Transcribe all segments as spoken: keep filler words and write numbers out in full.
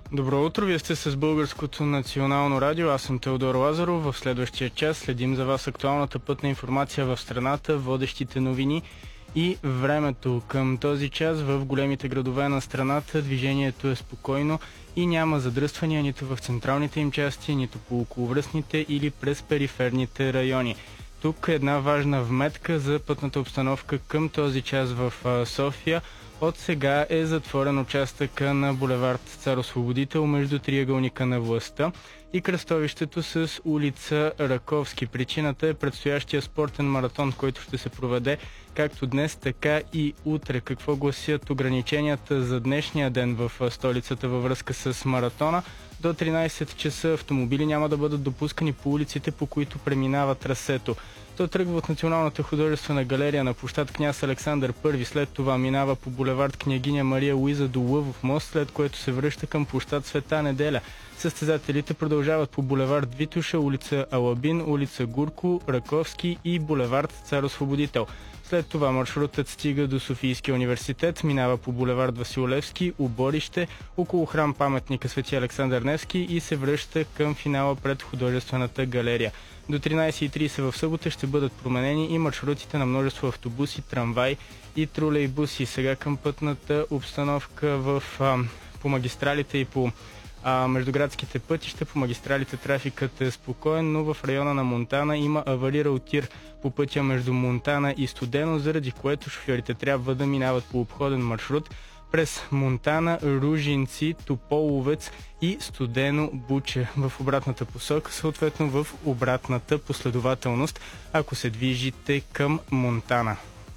Добро утро, вие сте с Българското национално радио, аз съм Теодор Лазаров. В следващия час следим за вас актуалната пътна информация в страната, водещите новини и времето. Към този час в големите градове на страната движението е спокойно и няма задръствания нито в централните им части, нито по околовръстните или през периферните райони. Тук е една важна вметка за пътната обстановка към този час в София. От сега е затворен участъка на булевард Цар Освободител между триъгълника на властта и кръстовището с улица Раковски. Причината е предстоящия спортен маратон, който ще се проведе както днес, така и утре. Какво гласят ограниченията за днешния ден в столицата във връзка с маратона? До тринайсет часа автомобили няма да бъдат допускани по улиците, по които преминава трасето. То тръгва от Националната художествена галерия на площад Княз Александър първи, след това минава по булевард Княгиня Мария Луиза до Лъвов мост, след което се връща към площад Света Неделя. Състезателите продължават по булевард Витоша, улица Алабин, улица Гурко, Раковски и булевард Цар Освободител. След това маршрутът стига до Софийския университет, минава по булевард Васил Левски, Оборище, около храм паметника Свети Александър Невски и се връща към финала пред художествената галерия. До тринайсет и трийсет в събота ще бъдат променени и маршрутите на множество автобуси, трамваи и тролейбуси. Сега към пътната обстановка в, а, по магистралите и по а, междуградските пътища. По магистралите трафикът е спокоен, но в района на Монтана има аварирал тир по пътя между Монтана и Студено, заради което шофьорите трябва да минават по обходен маршрут през Монтана, Ружинци, Тополовец и Студено Буче в обратната посока, съответно в обратната последователност, ако се движите към Монтана.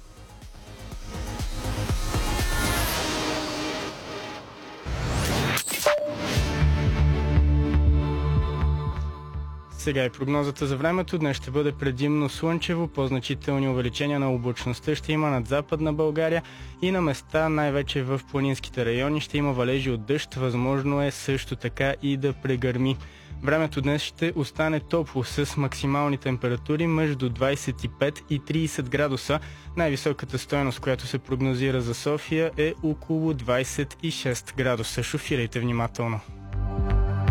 Сега и прогнозата за времето. Днес ще бъде предимно слънчево, по-значителни увеличения на облачността ще има над Западна България и на места, най-вече в планинските райони, ще има валежи от дъжд, възможно е също така и да прегърми. Времето днес ще остане топло с максимални температури между двайсет и пет и трийсет градуса. Най-високата стойност, която се прогнозира за София, е около двайсет и шест градуса. Шофирайте внимателно.